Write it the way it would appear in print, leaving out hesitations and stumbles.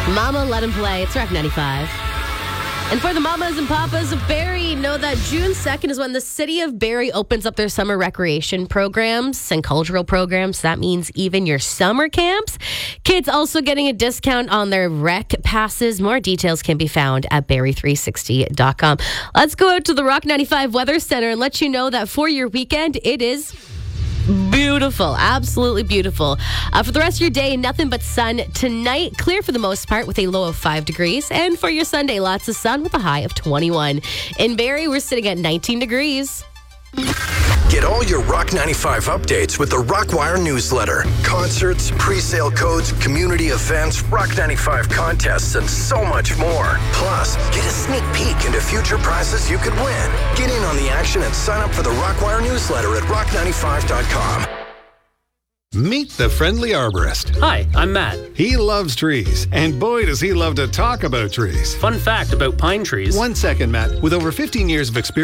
Mama, let him play. It's Rock 95. And for the mamas and papas of Barrie, know that June 2nd is when the city of Barrie opens up their summer recreation programs and cultural programs. That means even your summer camps. Kids also getting a discount on their rec passes. More details can be found at barrie360.com. Let's go out to the Rock 95 Weather Center and let you know that for your weekend, it is beautiful. Absolutely beautiful. For the rest of your day, nothing but sun tonight. Clear for the most part with a low of 5 degrees. And for your Sunday, lots of sun with a high of 21. In Barrie, we're sitting at 19 degrees. Get all your Rock 95 updates with the Rockwire newsletter. Concerts, pre-sale codes, community events, Rock 95 contests, and so much more. Plus, get a sneak peek into future prizes you could win. Get in on the action and sign up for the Rockwire newsletter at rock95.com. Meet the friendly arborist. Hi, I'm Matt. He loves trees, and boy does he love to talk about trees. Fun fact about pine trees. 1 second, Matt. With over 15 years of experience